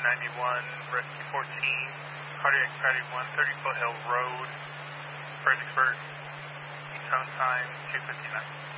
91, Rescue 14, Cardiac Patty 130 Foothill Road, Fredericksburg, tone time 259.